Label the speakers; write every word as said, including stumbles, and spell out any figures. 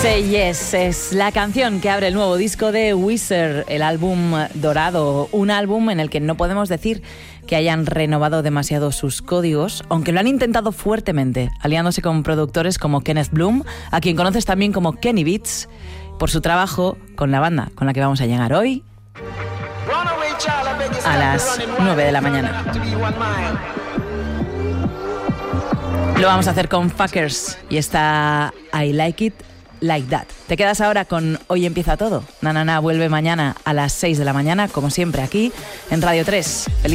Speaker 1: Say Yes es la canción que abre el nuevo disco de Weezer, el álbum dorado, un álbum en el que no podemos decir que hayan renovado demasiado sus códigos, aunque lo han intentado fuertemente, aliándose con productores como Kenneth Bloom, a quien conoces también como Kenny Beats, por su trabajo con la banda con la que vamos a llegar hoy a las nueve de la mañana. Lo vamos a hacer con Fuckers y está I Like It Like That. Te quedas ahora con Hoy Empieza Todo. Na Na Na vuelve mañana a las seis de la mañana, como siempre aquí en Radio tres. Feliz